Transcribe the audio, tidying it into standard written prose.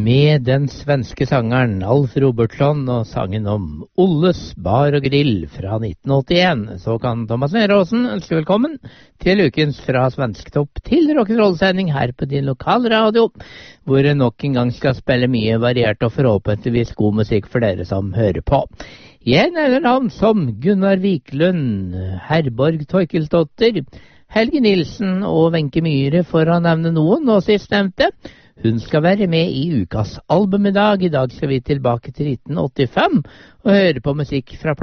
med den svenske sangeren Alf Robertsson og sangen om Olles bar og grill fra 1981. Så kan Thomas Neråsen ønske velkommen til ukens Fra Svensktopp til rock'n'roll-sending her på din lokalradio, hvor jeg nok en gang skal spille mye variert og forhåpentligvis god musikk for dere som hører på. Jeg nevner navn som Gunnar Wiklund, Herborg Torkelsdotter, Helge Nilsen og Wenche Myhre for å nevne noen, og sistnevnte. Hun skal være med i ukas album i dag. I dag skal vi tilbake til 1985 og høre på musikk fra